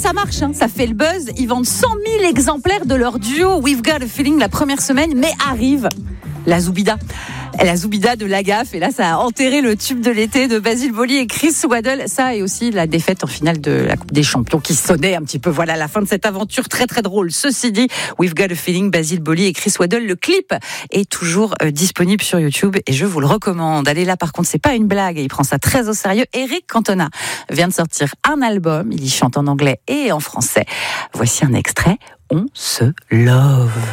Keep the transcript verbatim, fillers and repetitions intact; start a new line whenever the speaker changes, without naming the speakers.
ça marche, hein, ça fait le buzz. Ils vendent cent mille exemplaires de leur duo We've Got a Feeling la première semaine, mais arrive la Zoubida. La Zoubida de Lagaffe, et là ça a enterré le tube de l'été de Basile Boli et Chris Waddle. Ça, et aussi la défaite en finale de la Coupe des Champions qui sonnait un petit peu. Voilà la fin de cette aventure très très drôle. Ceci dit, We've Got a Feeling, Basile Boli et Chris Waddle. Le clip est toujours euh, disponible sur YouTube et je vous le recommande. Allez là, par contre, c'est pas une blague et il prend ça très au sérieux. Eric Cantona vient de sortir un album. Il y chante en anglais et en français. Voici un extrait. On se love.